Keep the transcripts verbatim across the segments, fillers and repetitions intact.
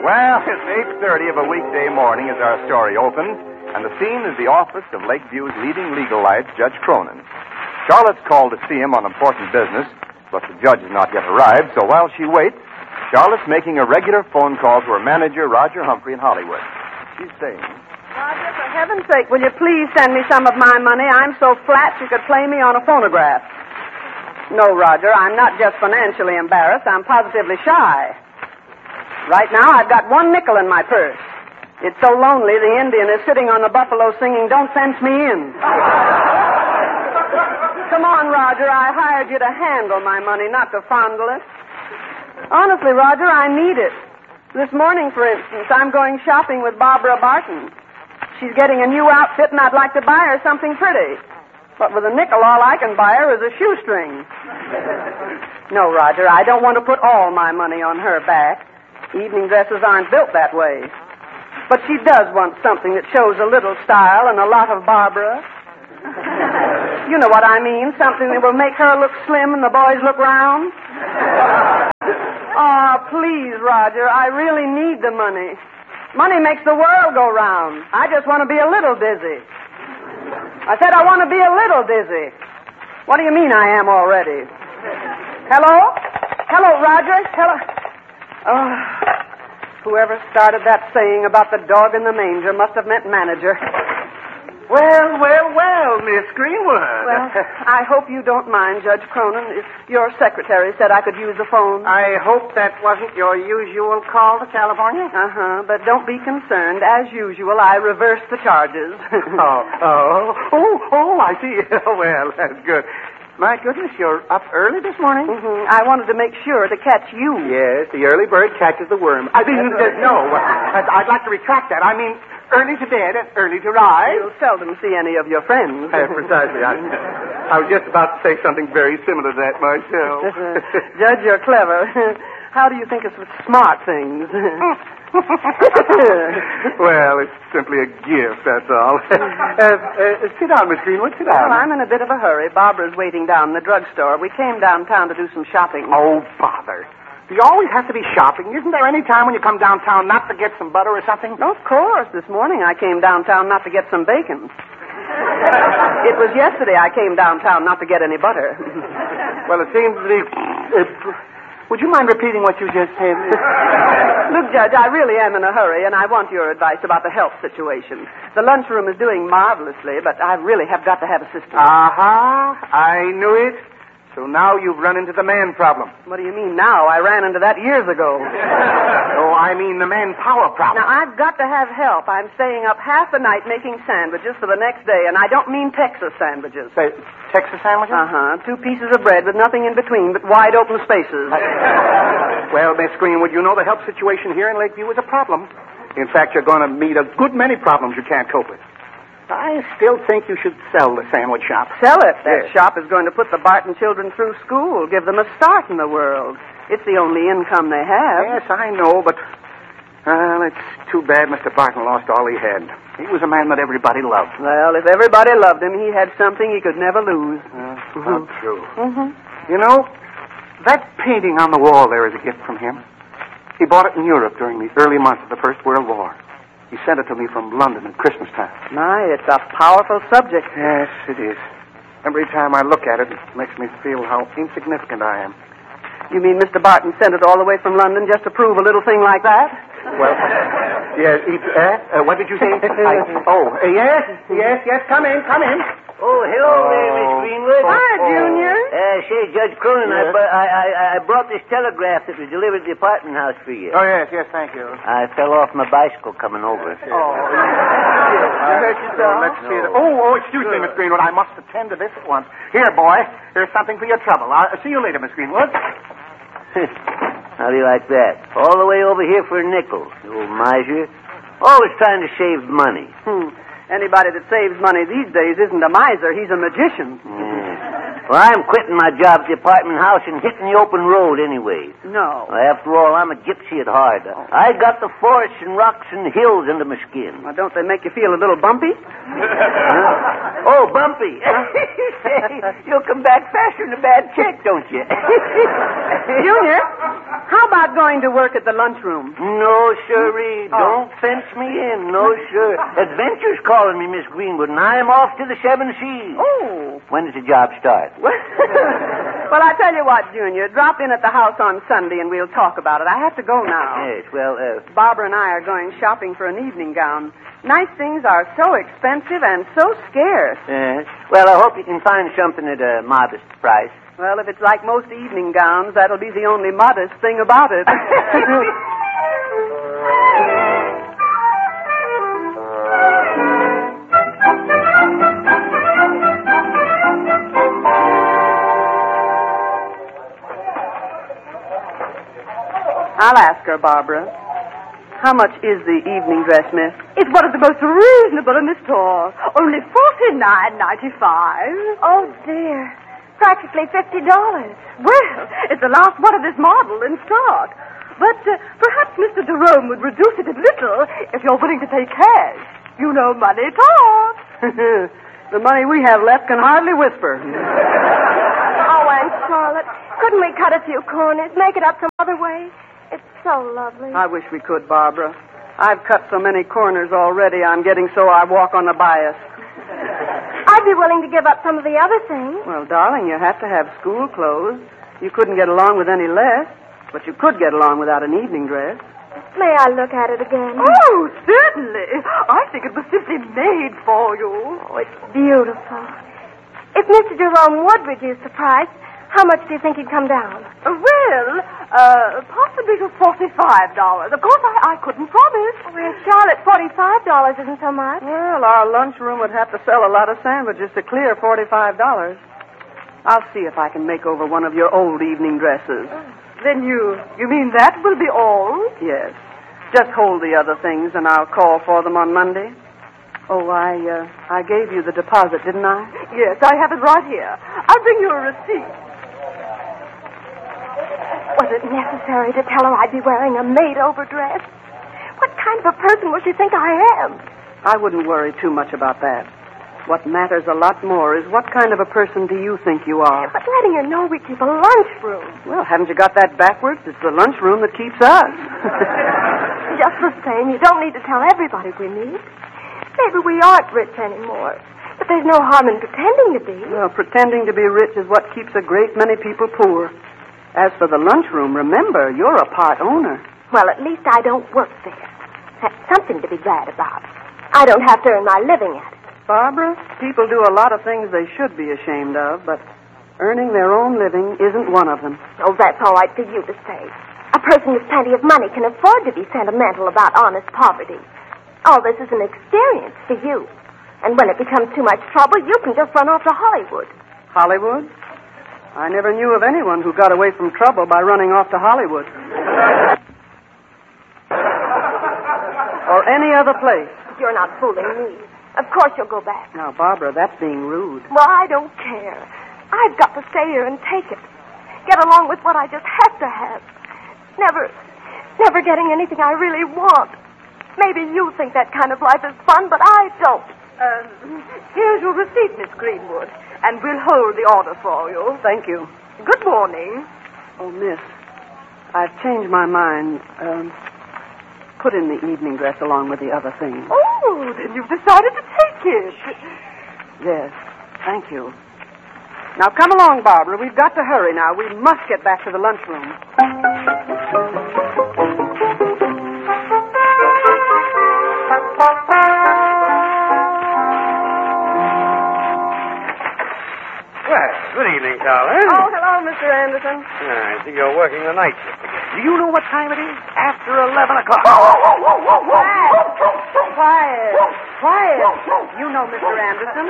Well, it's eight thirty of a weekday morning as our story opens, and the scene is the office of Lakeview's leading legal light, Judge Cronin. Charlotte's called to see him on important business, but the judge has not yet arrived, so while she waits, Charlotte's making a regular phone call to her manager, Roger Humphrey, in Hollywood. She's saying... Roger, for heaven's sake, will you please send me some of my money? I'm so flat you could play me on a phonograph. No, Roger, I'm not just financially embarrassed. I'm positively shy. Right now, I've got one nickel in my purse. It's so lonely, the Indian is sitting on the buffalo singing, "Don't fence me in." Come on, Roger, I hired you to handle my money, not to fondle it. Honestly, Roger, I need it. This morning, for instance, I'm going shopping with Barbara Barton. She's getting a new outfit, and I'd like to buy her something pretty. But with a nickel, all I can buy her is a shoestring. No, Roger, I don't want to put all my money on her back. Evening dresses aren't built that way. But she does want something that shows a little style and a lot of Barbara. You know what I mean, something that will make her look slim and the boys look round. Oh, please, Roger, I really need the money. Money makes the world go round. I just want to be a little dizzy. I said I want to be a little dizzy. What do you mean I am already? Hello? Hello, Roger? Hello? Oh, whoever started that saying about the dog in the manger must have meant manager. Well, well, well, Miss Greenwood. Well, I hope you don't mind, Judge Cronin. If your secretary said I could use the phone. I hope that wasn't your usual call to California. Uh-huh, but don't be concerned. As usual, I reversed the charges. oh, oh, oh, oh, I see. Well, that's good. My goodness, you're up early this morning? Mm-hmm. I wanted to make sure to catch you. Yes, the early bird catches the worm. I mean, uh, no, I'd, I'd like to retract that. I mean, early to bed and early to rise. You'll seldom see any of your friends. Uh, precisely. I, I was just about to say something very similar to that myself. Judge, you're clever. How do you think it's with smart things? Well, it's simply a gift, that's all. uh, uh, sit down, Miss Greenwood, sit down. Well, I'm in a bit of a hurry. Barbara's waiting down in the drugstore. We came downtown to do some shopping. Oh, bother. Do you always have to be shopping? Isn't there any time when you come downtown not to get some butter or something? Oh, of course. This morning I came downtown not to get some bacon. It was yesterday I came downtown not to get any butter. Well, it seems to be... Uh, would you mind repeating what you just said? Look, Judge, I really am in a hurry, and I want your advice about the health situation. The lunchroom is doing marvelously, but I really have got to have assistance. Uh-huh. I knew it. So now you've run into the man problem. What do you mean now? I ran into that years ago. Oh, I mean the manpower problem. Now, I've got to have help. I'm staying up half the night making sandwiches for the next day, and I don't mean Texas sandwiches. Say, Texas sandwiches? Uh-huh. Two pieces of bread with nothing in between but wide open spaces. Well, Miss Greenwood, you know the health situation here in Lakeview is a problem. In fact, you're going to meet a good many problems you can't cope with. I still think you should sell the sandwich shop. Sell it? That yes. shop is going to put the Barton children through school, give them a start in the world. It's the only income they have. Yes, I know, but... Well, it's too bad Mister Barton lost all he had. He was a man that everybody loved. Well, if everybody loved him, he had something he could never lose. Uh, not true. Mm-hmm. You know, that painting on the wall there is a gift from him. He bought it in Europe during the early months of the First World War. He sent it to me from London at Christmas time. My, it's a powerful subject. Yes, it is. Every time I look at it, it makes me feel how insignificant I am. You mean Mister Barton sent it all the way from London just to prove a little thing like that? Well, yes, he, uh, uh, what did you say? I, oh, uh, yes, yes, yes, come in, come in. Oh, hello oh. there, Miss Greenwood. Hi, Junior. Uh, say, Judge Cronin, yes. I, I, I, I brought this telegraph that was delivered to the apartment house for you. Oh, yes, yes, thank you. I fell off my bicycle coming over. Oh, uh, let's see. No. Oh, oh, excuse me, Miss Greenwood. I must attend to this at once. Here, boy, here's something for your trouble. I'll see you later, Miss Greenwood. How do you like that? All the way over here for a nickel, you old miser. Always trying to save money. Hmm. Anybody that saves money these days isn't a miser. He's a magician. Yeah. Well, I'm quitting my job at the apartment house and hitting the open road anyway. No. Well, after all, I'm a gypsy at heart. Oh. I got the forests and rocks and hills under my skin. Well, don't they make you feel a little bumpy? Huh? Oh, bumpy. You'll come back faster than a bad check, don't you? Junior, How about going to work at the lunchroom? No, sirree. Oh. Don't fence me in. No, sir. Adventure's calling me, Miss Greenwood, and I'm off to the Seven Seas. Oh. When does the job start? Well, I tell you what, Junior. Drop in at the house on Sunday and we'll talk about it. I have to go now. Yes, well, uh... Barbara and I are going shopping for an evening gown. Nice things are so expensive and so scarce. Uh, well, I hope you can find something at a modest price. Well, if it's like most evening gowns, that'll be the only modest thing about it. I'll ask her, Barbara. How much is the evening dress, miss? It's one of the most reasonable in the store. Only forty-nine ninety-five. Oh, dear. Practically fifty dollars. Well, it's the last one of this model in stock. But uh, perhaps Mister Jerome would reduce it a little if you're willing to pay cash. You know, money talks. The money we have left can hardly whisper. Oh, Aunt Charlotte, couldn't we cut a few corners, make it up some other way? It's so lovely. I wish we could, Barbara. I've cut so many corners already, I'm getting so I walk on the bias. I'd be willing to give up some of the other things. Well, darling, you have to have school clothes. You couldn't get along with any less, but you could get along without an evening dress. May I look at it again? Oh, certainly. I think it was simply made for you. Oh, it's beautiful. If Mister Jerome would reduce the price, how much do you think he'd come down? Uh, well, uh, possibly to forty-five dollars. Of course, I, I couldn't promise. Well, Charlotte, forty-five dollars isn't so much. Well, our lunchroom would have to sell a lot of sandwiches to clear forty-five dollars. I'll see if I can make over one of your old evening dresses. Then you, you mean that will be all? Yes. Just hold the other things and I'll call for them on Monday. Oh, I, uh, I gave you the deposit, didn't I? Yes, I have it right here. I'll bring you a receipt. Was it necessary to tell her I'd be wearing a made-over dress? What kind of a person will she think I am? I wouldn't worry too much about that. What matters a lot more is what kind of a person do you think you are? But letting her know we keep a lunchroom. Well, haven't you got that backwards? It's the lunchroom that keeps us. Just the same, you don't need to tell everybody we meet. Maybe we aren't rich anymore, but there's no harm in pretending to be. Well, pretending to be rich is what keeps a great many people poor. As for the lunchroom, remember, you're a part owner. Well, at least I don't work there. That's something to be glad about. I don't have to earn my living at it. Barbara, people do a lot of things they should be ashamed of, but earning their own living isn't one of them. Oh, that's all right for you to say. A person with plenty of money can afford to be sentimental about honest poverty. All this is an experience for you. And when it becomes too much trouble, you can just run off to Hollywood. Hollywood? I never knew of anyone who got away from trouble by running off to Hollywood. Or any other place. You're not fooling me. Of course you'll go back. Now, Barbara, that's being rude. Well, I don't care. I've got to stay here and take it. Get along with what I just have to have. Never, never getting anything I really want. Maybe you think that kind of life is fun, but I don't. Um, here's your receipt, Miss Greenwood, and we'll hold the order for you. Thank you. Good morning. Oh, miss, I've changed my mind. Um, put in the evening dress along with the other things. Oh, then you've decided to take it. Yes, thank you. Now, come along, Barbara. We've got to hurry now. We must get back to the lunchroom. Good evening, Charlotte. Oh, hello, Mister Anderson. I see you're working the night shift again. Do you know what time it is? After eleven o'clock. Quiet. Quiet. Quiet. You know Mister Anderson.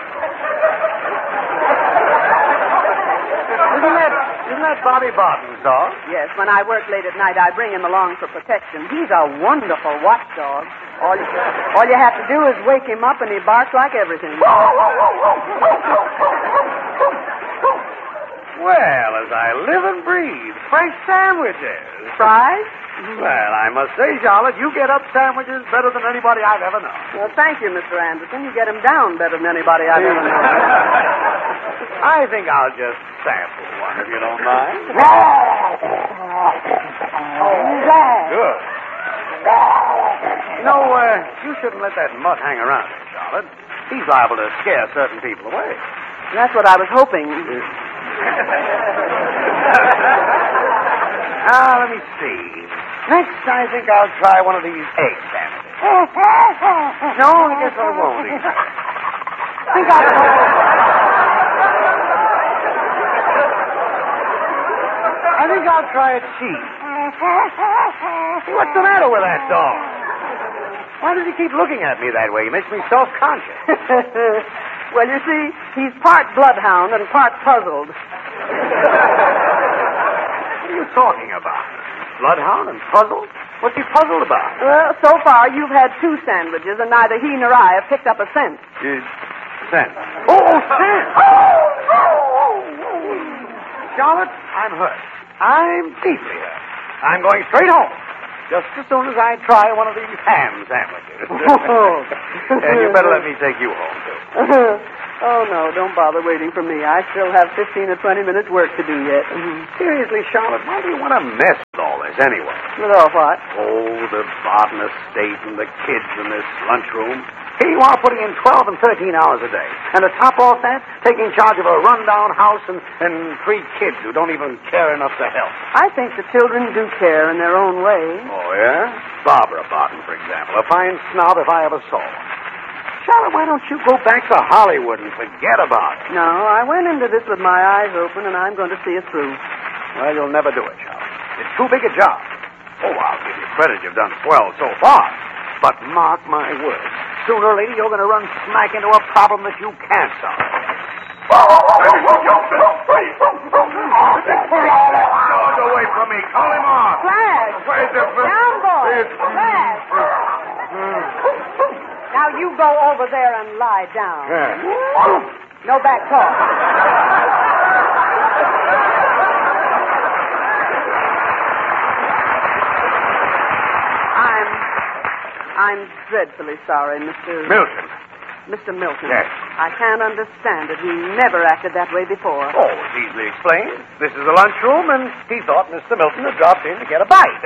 Isn't that, isn't that Bobby Barton's dog? Yes, when I work late at night, I bring him along for protection. He's a wonderful watchdog. All you, all you have to do is wake him up, and he barks like everything. Well, as I live and breathe, fresh sandwiches. Fries? Well, I must say, Charlotte, you get up sandwiches better than anybody I've ever known. Well, thank you, Mister Anderson. You get him down better than anybody I've ever known. I think I'll just sample one, if you don't mind. Good. You know, uh, you shouldn't let that mutt hang around here, Charlotte. He's liable to scare certain people away. That's what I was hoping. Now, let me see. Next, I think I'll try one of these egg sandwiches. No, I guess I won't eat. I think I'll... I think I'll try a cheese. What's the matter with that dog? Why does he keep looking at me that way? He makes me self-conscious. Well, you see, he's part bloodhound and part puzzled. What are you talking about? Bloodhound and puzzled? What's he puzzled about? Well, so far you've had two sandwiches, and neither he nor I have picked up a cent. Uh, cent. Oh, cent! Charlotte, I'm hurt. I'm deeply hurt. I'm going straight home. Just as soon as I try one of these ham sandwiches. And you better let me take you home, too. Oh, no, don't bother waiting for me. I still have fifteen or twenty minutes work to do yet. Seriously, Charlotte, why do you want to mess with all this anyway? With all what? Oh, the Barton estate and the kids in this lunchroom. Here you are putting in twelve and thirteen hours a day. And to top off that, taking charge of a rundown house and, and three kids who don't even care enough to help. I think the children do care in their own way. Oh, yeah? Barbara Barton, for example. A fine snob if I ever saw one. Charlotte, why don't you go back to Hollywood and forget about it? No, I went into this with my eyes open, and I'm going to see it through. Well, you'll never do it, Charlotte. It's too big a job. Oh, I'll give you credit. You've done swell so far. But mark my words, sooner or later you're going to run smack into a problem that you can't solve. Dogs away from me. Call him off. Flash! Where's the... Down, boy! Flash! Now you go over there and lie down. Yeah. No back talk. I'm... I'm dreadfully sorry, Mister... Milton. Mister Milton. Yes. I can't understand it. He never acted that way before. Oh, it's easily explained. This is the lunchroom, and he thought Mister Milton had dropped in to get a bite.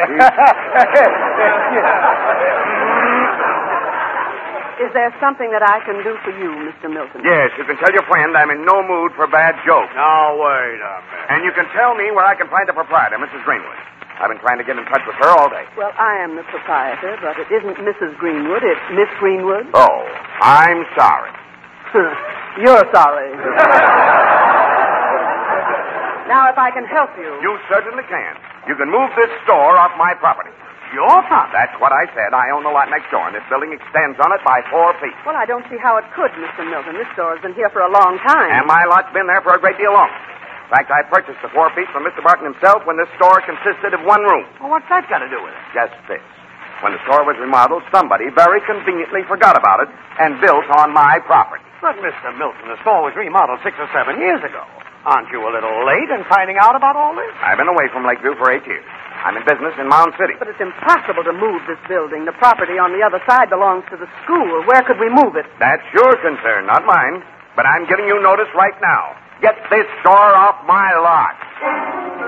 Is there something that I can do for you, Mister Milton? Yes, you can tell your friend I'm in no mood for bad jokes. Now, wait a minute. And you can tell me where I can find the proprietor, Missus Greenwood. I've been trying to get in touch with her all day. Well, I am the proprietor, but it isn't Missus Greenwood. It's Miss Greenwood. Oh, I'm sorry. You're sorry. Now, if I can help you... You certainly can. You can move this store off my property. Your property? That's what I said. I own the lot next door, and this building extends on it by four feet. Well, I don't see how it could, Mister Milton. This store has been here for a long time. And my lot's been there for a great deal longer. In fact, I purchased the four feet from Mister Barton himself when this store consisted of one room. Well, what's that got to do with it? Just this. When the store was remodeled, somebody very conveniently forgot about it and built on my property. But, Mister Milton, the store was remodeled six or seven years ago. Aren't you a little late in finding out about all this? I've been away from Lakeview for eight years. I'm in business in Mound City. But it's impossible to move this building. The property on the other side belongs to the school. Where could we move it? That's your concern, not mine. But I'm giving you notice right now. Get this store off my lot.